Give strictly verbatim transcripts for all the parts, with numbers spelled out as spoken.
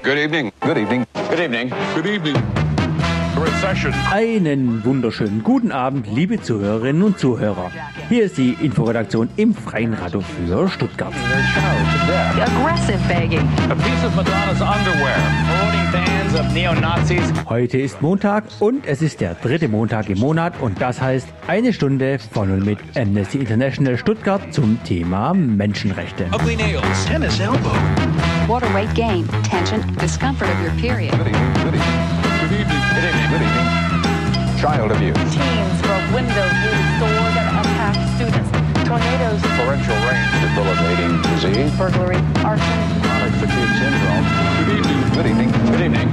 Good evening. Good evening. Good evening. Good evening. Recession. Einen wunderschönen guten Abend, liebe Zuhörerinnen und Zuhörer. Hier ist die Inforedaktion im Freien Radio für Stuttgart. Aggressive begging. A piece of Madonna's underwear. Promoting fans of neo-Nazis. Heute ist Montag und es ist der dritte Montag im Monat und das heißt eine Stunde von und mit Amnesty International Stuttgart zum Thema Menschenrechte. Ugly nails. Tennis elbow. Water weight gain. Tension. Discomfort of your period. Good evening. Good evening. Good evening. Good evening. Good evening. Child abuse. Teens broke windows near the store that attacked students. Tornadoes. Torrential rain. Debilitating disease. Burglary. Arson. Chronic fatigue syndrome. Good evening. Good evening. Good evening.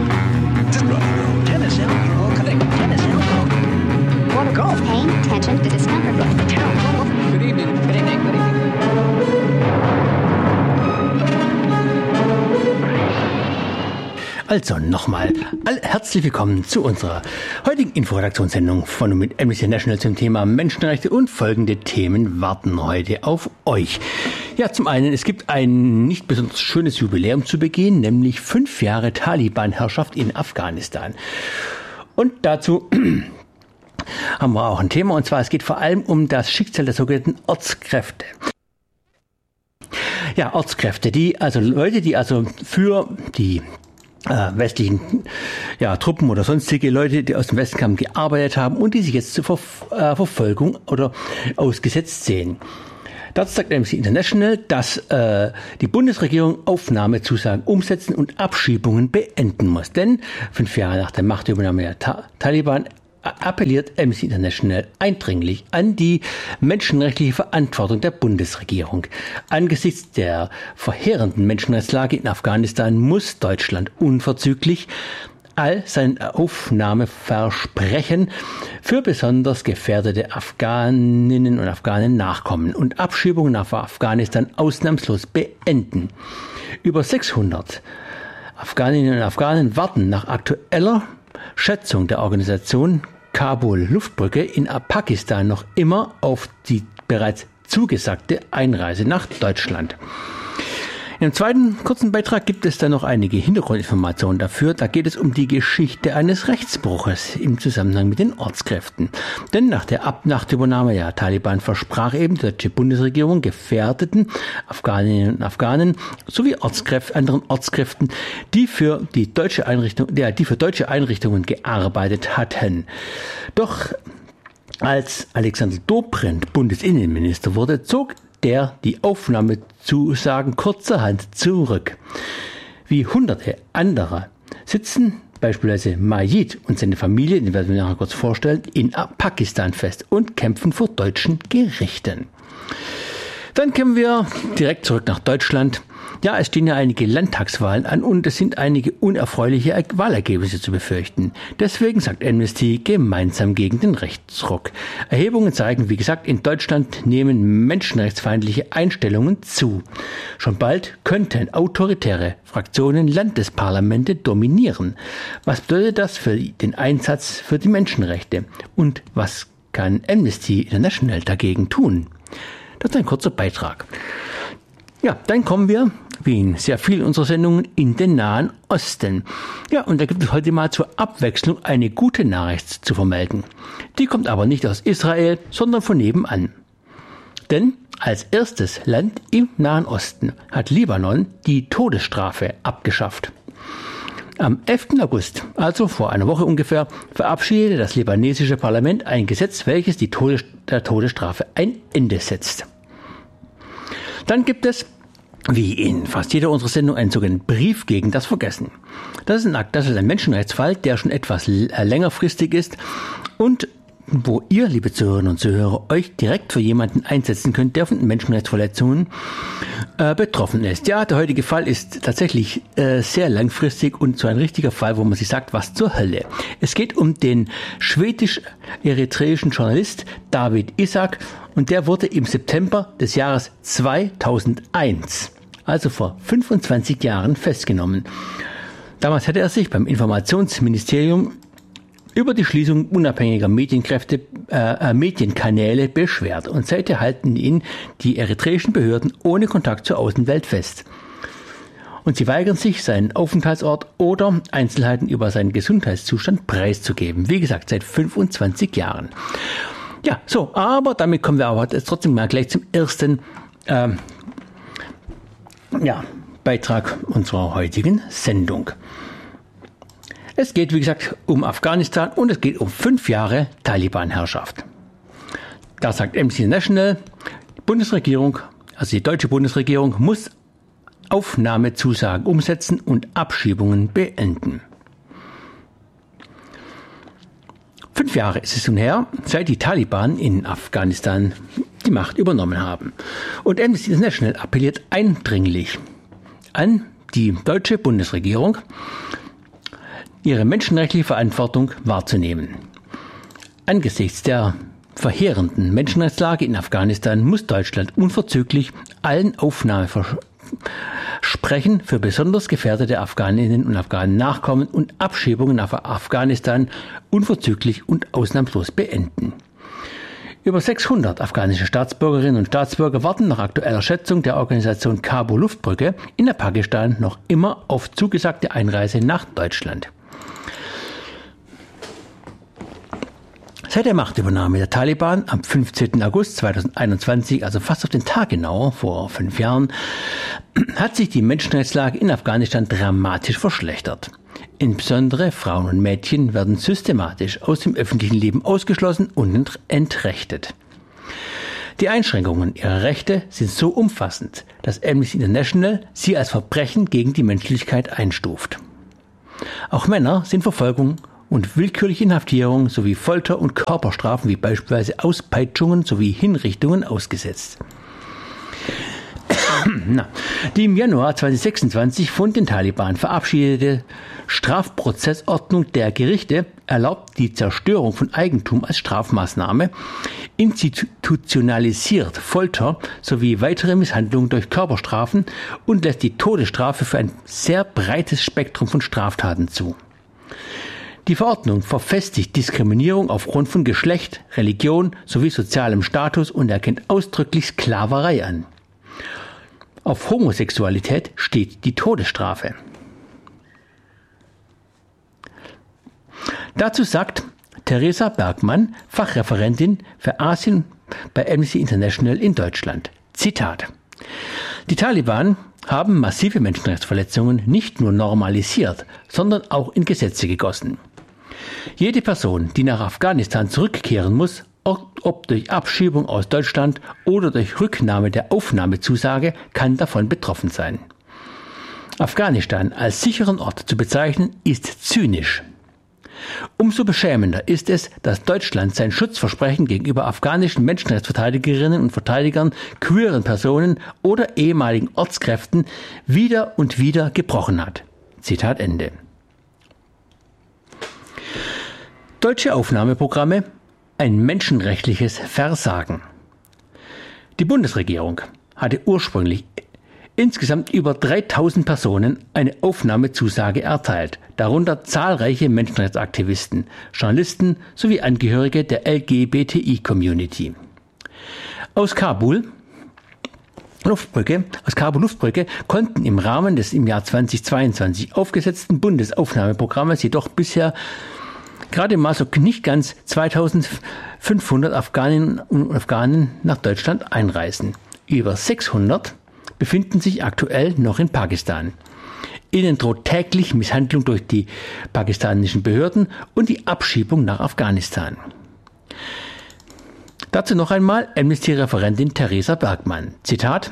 Tennis elbow. Tennis elbow. Water golf. Pain. Tension. The discomfort. Good evening. Good evening. Good evening. Also nochmal, all herzlich willkommen zu unserer heutigen Inforedaktionssendung von und mit Amnesty International zum Thema Menschenrechte und folgende Themen warten heute auf euch. Ja, zum einen, es gibt ein nicht besonders schönes Jubiläum zu begehen, nämlich fünf Jahre Taliban-Herrschaft in Afghanistan. Und dazu haben wir auch ein Thema, und zwar es geht vor allem um das Schicksal der sogenannten Ortskräfte. Ja, Ortskräfte, die, also Leute, die also für die Äh, westlichen ja, Truppen oder sonstige Leute, die aus dem Westen kamen, gearbeitet haben und die sich jetzt zur Ver- äh, Verfolgung oder ausgesetzt sehen. Dazu sagt Amnesty International, dass äh, die Bundesregierung Aufnahmezusagen umsetzen und Abschiebungen beenden muss. Denn fünf Jahre nach der Machtübernahme der Ta- Taliban appelliert Amnesty International eindringlich an die menschenrechtliche Verantwortung der Bundesregierung. Angesichts der verheerenden Menschenrechtslage in Afghanistan muss Deutschland unverzüglich all sein Aufnahmeversprechen für besonders gefährdete Afghaninnen und Afghanen nachkommen und Abschiebungen nach Afghanistan ausnahmslos beenden. Über sechshundert Afghaninnen und Afghanen warten nach aktueller Schätzung der Organisation Kabul-Luftbrücke in Pakistan noch immer auf die bereits zugesagte Einreise nach Deutschland. Im zweiten kurzen Beitrag gibt es dann noch einige Hintergrundinformationen dafür. Da geht es um die Geschichte eines Rechtsbruches im Zusammenhang mit den Ortskräften. Denn nach der Machtübernahme der Taliban versprach eben die deutsche Bundesregierung gefährdeten Afghaninnen und Afghanen sowie Ortskräften, anderen Ortskräften, die für die deutsche Einrichtung, ja, die für deutsche Einrichtungen gearbeitet hatten. Doch als Alexander Dobrindt Bundesinnenminister wurde, zog der die Aufnahmezusagen kurzerhand zurück. Wie hunderte anderer sitzen beispielsweise Majid und seine Familie, den werden wir nachher kurz vorstellen, in Pakistan fest und kämpfen vor deutschen Gerichten. Dann kommen wir direkt zurück nach Deutschland. Ja, es stehen ja einige Landtagswahlen an und es sind einige unerfreuliche Wahlergebnisse zu befürchten. Deswegen sagt Amnesty gemeinsam gegen den Rechtsruck. Erhebungen zeigen, wie gesagt, in Deutschland nehmen menschenrechtsfeindliche Einstellungen zu. Schon bald könnten autoritäre Fraktionen Landesparlamente dominieren. Was bedeutet das für den Einsatz für die Menschenrechte? Und was kann Amnesty International dagegen tun? Das ist ein kurzer Beitrag. Ja, dann kommen wir, wie in sehr vielen unserer Sendungen, in den Nahen Osten. Ja, und da gibt es heute mal zur Abwechslung eine gute Nachricht zu vermelden. Die kommt aber nicht aus Israel, sondern von nebenan. Denn als erstes Land im Nahen Osten hat Libanon die Todesstrafe abgeschafft. Am elften August, also vor einer Woche ungefähr, verabschiedete das libanesische Parlament ein Gesetz, welches die Todes- der Todesstrafe ein Ende setzt. Dann gibt es, wie in fast jeder unserer Sendungen, einen sogenannten Brief gegen das Vergessen. Das ist ein Akt, das ist ein Menschenrechtsfall, der schon etwas längerfristig ist und wo ihr, liebe Zuhörerinnen und Zuhörer, euch direkt für jemanden einsetzen könnt, der von Menschenrechtsverletzungen äh, betroffen ist. Ja, der heutige Fall ist tatsächlich äh, sehr langfristig und so ein richtiger Fall, wo man sich sagt, was zur Hölle. Es geht um den schwedisch-eritreischen Journalist Dawit Isaak und der wurde im September des Jahres zweitausendeins, also vor fünfundzwanzig Jahren, festgenommen. Damals hatte er sich beim Informationsministerium über die Schließung unabhängiger Medienkräfte, äh, Medienkanäle beschwert und seither halten ihn die eritreischen Behörden ohne Kontakt zur Außenwelt fest. und sie weigern sich, seinen Aufenthaltsort oder Einzelheiten über seinen Gesundheitszustand preiszugeben. Wie gesagt, seit fünfundzwanzig Jahren. Ja, so, aber damit kommen wir aber jetzt trotzdem mal gleich zum ersten ähm, ja, Beitrag unserer heutigen Sendung. Es geht, wie gesagt, um Afghanistan und es geht um fünf Jahre Taliban-Herrschaft. Da sagt Amnesty International, die Bundesregierung, also die deutsche Bundesregierung, muss Aufnahmezusagen umsetzen und Abschiebungen beenden. Fünf Jahre ist es nun her, seit die Taliban in Afghanistan die Macht übernommen haben. Und Amnesty International appelliert eindringlich an die deutsche Bundesregierung, ihre menschenrechtliche Verantwortung wahrzunehmen. Angesichts der verheerenden Menschenrechtslage in Afghanistan muss Deutschland unverzüglich allen Aufnahmeversprechen für besonders gefährdete Afghaninnen und Afghanen nachkommen und Abschiebungen nach Afghanistan unverzüglich und ausnahmslos beenden. Über sechshundert afghanische Staatsbürgerinnen und Staatsbürger warten nach aktueller Schätzung der Organisation Kabul Luftbrücke in der Pakistan noch immer auf zugesagte Einreise nach Deutschland. Seit der Machtübernahme der Taliban am fünfzehnten August zweitausendeinundzwanzig, also fast auf den Tag genau, vor fünf Jahren, hat sich die Menschenrechtslage in Afghanistan dramatisch verschlechtert. Insbesondere Frauen und Mädchen werden systematisch aus dem öffentlichen Leben ausgeschlossen und entrechtet. Die Einschränkungen ihrer Rechte sind so umfassend, dass Amnesty International sie als Verbrechen gegen die Menschlichkeit einstuft. Auch Männer sind Verfolgung und willkürliche Inhaftierung sowie Folter und Körperstrafen wie beispielsweise Auspeitschungen sowie Hinrichtungen ausgesetzt. Na, die im Januar zweitausendsechsundzwanzig von den Taliban verabschiedete Strafprozessordnung der Gerichte erlaubt die Zerstörung von Eigentum als Strafmaßnahme, institutionalisiert Folter sowie weitere Misshandlungen durch Körperstrafen und lässt die Todesstrafe für ein sehr breites Spektrum von Straftaten zu. Die Verordnung verfestigt Diskriminierung aufgrund von Geschlecht, Religion sowie sozialem Status und erkennt ausdrücklich Sklaverei an. Auf Homosexualität steht die Todesstrafe. Dazu sagt Theresa Bergmann, Fachreferentin für Asien bei Amnesty International in Deutschland. Zitat: Die Taliban haben massive Menschenrechtsverletzungen nicht nur normalisiert, sondern auch in Gesetze gegossen. Jede Person, die nach Afghanistan zurückkehren muss, ob durch Abschiebung aus Deutschland oder durch Rücknahme der Aufnahmezusage, kann davon betroffen sein. Afghanistan als sicheren Ort zu bezeichnen, ist zynisch. Umso beschämender ist es, dass Deutschland sein Schutzversprechen gegenüber afghanischen Menschenrechtsverteidigerinnen und Verteidigern, queeren Personen oder ehemaligen Ortskräften wieder und wieder gebrochen hat. Zitat Ende. Deutsche Aufnahmeprogramme, ein menschenrechtliches Versagen. Die Bundesregierung hatte ursprünglich insgesamt über dreitausend Personen eine Aufnahmezusage erteilt, darunter zahlreiche Menschenrechtsaktivisten, Journalisten sowie Angehörige der L G B T I-Community. Aus Kabul Luftbrücke, aus Kabul Luftbrücke konnten im Rahmen des im Jahr zweitausendzweiundzwanzig aufgesetzten Bundesaufnahmeprogrammes jedoch bisher gerade mal so nicht ganz zweitausendfünfhundert Afghaninnen und Afghanen nach Deutschland einreisen. Über sechshundert befinden sich aktuell noch in Pakistan. Ihnen droht täglich Misshandlung durch die pakistanischen Behörden und die Abschiebung nach Afghanistan. Dazu noch einmal Amnesty-Referentin Theresa Bergmann. Zitat: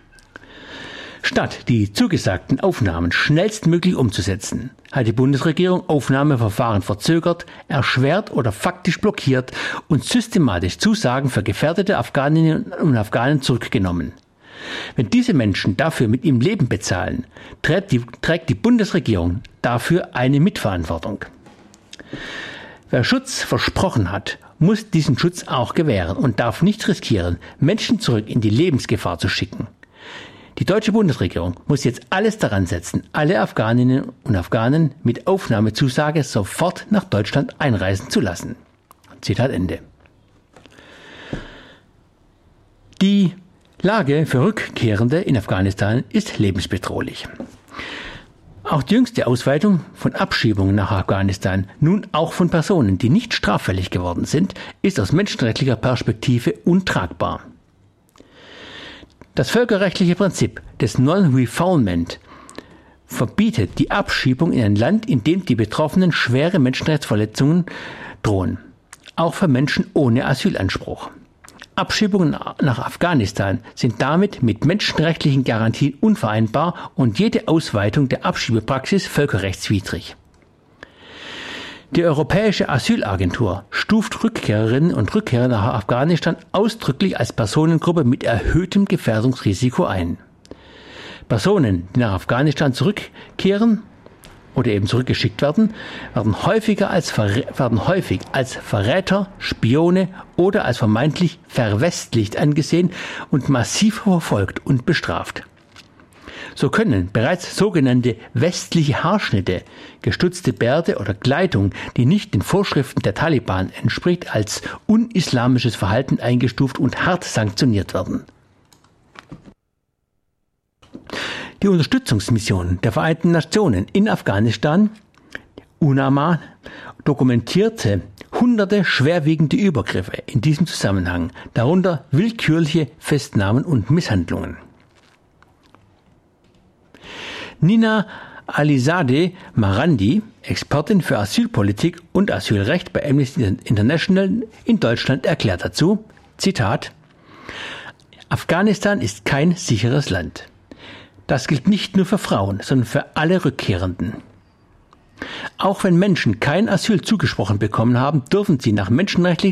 Statt die zugesagten Aufnahmen schnellstmöglich umzusetzen, hat die Bundesregierung Aufnahmeverfahren verzögert, erschwert oder faktisch blockiert und systematisch Zusagen für gefährdete Afghaninnen und Afghanen zurückgenommen. Wenn diese Menschen dafür mit ihrem Leben bezahlen, trägt die, trägt die Bundesregierung dafür eine Mitverantwortung. Wer Schutz versprochen hat, muss diesen Schutz auch gewähren und darf nicht riskieren, Menschen zurück in die Lebensgefahr zu schicken. Die deutsche Bundesregierung muss jetzt alles daran setzen, alle Afghaninnen und Afghanen mit Aufnahmezusage sofort nach Deutschland einreisen zu lassen. Zitat Ende. Die Lage für Rückkehrende in Afghanistan ist lebensbedrohlich. Auch die jüngste Ausweitung von Abschiebungen nach Afghanistan, nun auch von Personen, die nicht straffällig geworden sind, ist aus menschenrechtlicher Perspektive untragbar. Das völkerrechtliche Prinzip des Non-Refoulement verbietet die Abschiebung in ein Land, in dem die Betroffenen schwere Menschenrechtsverletzungen drohen, auch für Menschen ohne Asylanspruch. Abschiebungen nach Afghanistan sind damit mit menschenrechtlichen Garantien unvereinbar und jede Ausweitung der Abschiebepraxis völkerrechtswidrig. Die Europäische Asylagentur stuft Rückkehrerinnen und Rückkehrer nach Afghanistan ausdrücklich als Personengruppe mit erhöhtem Gefährdungsrisiko ein. Personen, die nach Afghanistan zurückkehren oder eben zurückgeschickt werden, werden, häufiger als Verrä- werden häufig als Verräter, Spione oder als vermeintlich verwestlicht angesehen und massiv verfolgt und bestraft. So können bereits sogenannte westliche Haarschnitte, gestutzte Bärte oder Kleidung, die nicht den Vorschriften der Taliban entspricht, als unislamisches Verhalten eingestuft und hart sanktioniert werden. Die Unterstützungsmission der Vereinten Nationen in Afghanistan, UNAMA, dokumentierte hunderte schwerwiegende Übergriffe in diesem Zusammenhang, darunter willkürliche Festnahmen und Misshandlungen. Nina Alizadeh Marandi, Expertin für Asylpolitik und Asylrecht bei Amnesty International in Deutschland, erklärt dazu, Zitat, Afghanistan ist kein sicheres Land. Das gilt nicht nur für Frauen, sondern für alle Rückkehrenden. Auch wenn Menschen kein Asyl zugesprochen bekommen haben, dürfen sie nach menschenrechtlichen